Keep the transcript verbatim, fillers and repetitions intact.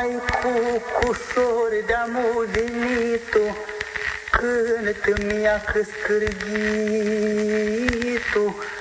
Mai cu cușori de-am udinit-o, când mi-a căscârghit-o,